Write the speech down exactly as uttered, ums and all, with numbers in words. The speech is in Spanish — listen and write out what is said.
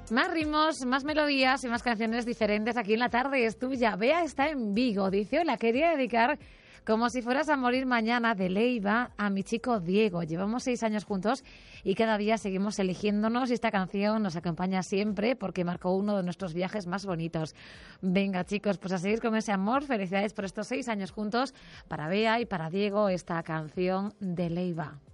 Más ritmos, más melodías y más canciones diferentes aquí en la tarde. Es tuya. Bea está en Vigo. Dice, la quería dedicar como si fueras a morir mañana de Leiva a mi chico Diego. Llevamos seis años juntos y cada día seguimos eligiéndonos y esta canción nos acompaña siempre porque marcó uno de nuestros viajes más bonitos. Venga, chicos, pues a seguir con ese amor. Felicidades por estos seis años juntos. Para Bea y para Diego, esta canción de Leiva.